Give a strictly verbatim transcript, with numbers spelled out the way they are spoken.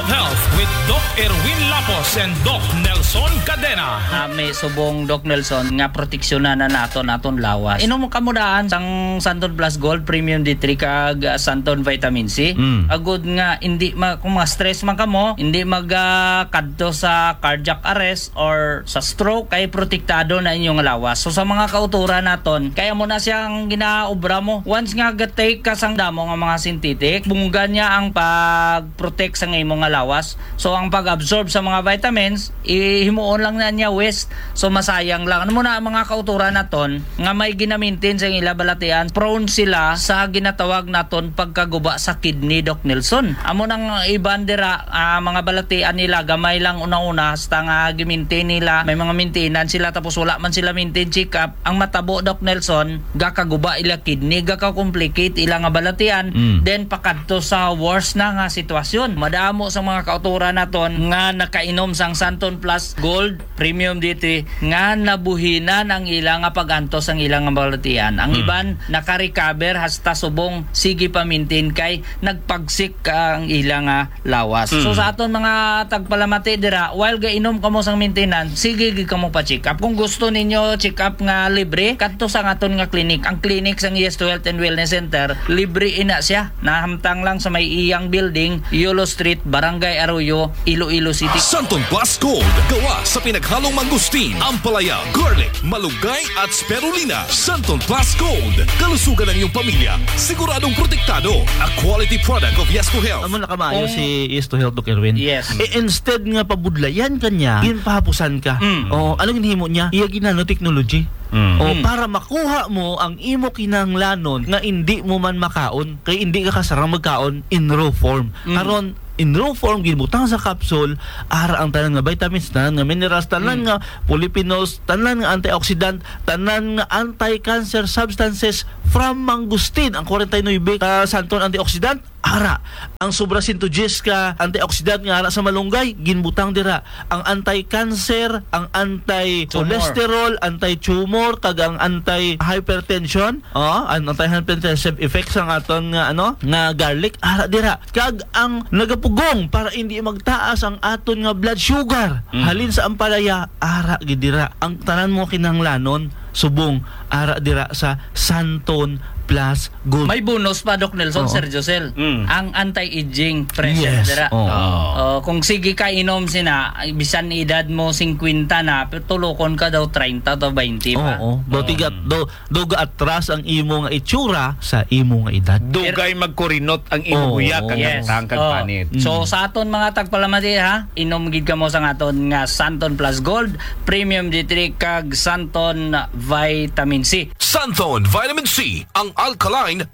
of Health with Doc Erwin Lapos and Doc Nelson Cadena. Uh, may subong Doc Nelson nga proteksyonan na nato naton lawas. Inom ka mo daan sang Santon Plus Gold Premium D three kag uh, Santon Vitamin C. Mm. Agud nga hindi ma, kung ma-stress man ka mo, hindi magkadto uh, sa cardiac arrest or sa stroke, kay protektado na inyong lawas. So sa mga kauturan naton, kaya mo na siyang ginaobra mo. Once nga gatake ka sang damo nga mga synthetic, bunggan niya ang pag-protect sa imong lawas. So ang pag-absorb sa mga vitamins, ihimuon lang na niya waste. So masayang lang. Ano mo na mga kauturan naton nga may ginamintin sa ila balatian, prone sila sa ginatawag naton pagkaguba sa kidney, Doc Nelson. Amo nang iban dira uh, mga balatian nila gamay lang una-una hasta nga gimintin nila, may mga maintenance sila tapos wala man sila maintain check up. Ang matabo, Doc Nelson, gakaguba ila kidney, gaka-complicate ila nga balatian, mm. then pakadto sa worst na nga sitwasyon. Madamo sa mga kauturan naton nga nakainom sang Santon Plus Gold Premium D three nga nabuhinan ang ilang nga pagantos ang ilang nga balatian. Ang mm. iban naka-recover hasta subong sige pa maintain kay nagpagsik ang ilang nga lawas. Mm. So sa aton mga tagpalamati dira, while gainom kamo sang maintenance, sige gid kamo pa check up. Kung gusto ninyo check up nga libre, kadto sa aton nga clinic. Ang clinic sang Yes to Health and Wellness Center, libre ina siya. Nahamtang lang sa may iyang building, Yolo Street, Barangay Arroyo, Iloilo City. Santon Plus Gold, gawa sa pinaghalong mangustin, ampalaya, garlic, malunggay at spirulina. Santon Plus Gold, kalusugan ng iyong pamilya, siguradong protektado. A quality product of Yes to Health. Amo na kamayo Kung- si Yes to Health, Doc Erwin. Yes. Eh, instead nga pabudlayan kanya, ginpahapusan ka. Mm. O anong ginhimo niya? Iya ginano technology. Mm. O Mm. para makuha mo ang imo kinahanglanon nga hindi mo man makaon, kay hindi ka kasarang magkaon in raw form. Mm. Karon in raw form ginbutang sa capsule, ara ang tanan nga vitamins, tanan nga minerals, tanan Mm. nga polyphenols, tanan nga antioxidant, tanan nga anti-cancer substances from mangustin. Ang forty-nine ka santon antioxidant, ara. Ang sobra sintoges ka antioxidant nga ara sa malunggay, ginbutang dira. Ang anti-cancer, ang anti-cholesterol, anti-tumor, kag ang anti-hypertension, oh, ang anti-hypertensive effects ang aton nga ano, nga garlic, ara dira. Kag ang nagapugong para hindi magtaas ang aton nga blood sugar, Mm. halin sa ampalaya, ara gid dira. Ang tanan mo kinahanglanon, subong ara dira sa Santon Plus Gold. May bonus pa, Doc Nelson, Oo. Sir Josel. Mm. Ang anti-aging present Yes. dira. Oo. Uh, kung sige ka inom sina, bisan edad mo fifty na, pero tulokon ka daw thirty to twenty pa. Oo. Do tigat do do atras ang imo nga itsura sa imo nga edad. Dugay magkurinot ang inubuya Oo. kag Yes. tangkag Oh. panit. So sa aton mga tagpalamati ha, inom gid ka mo sa aton nga Santon Plus Gold Premium D three kag Santon Vitamin C. Santon Vitamin C, ang alkaline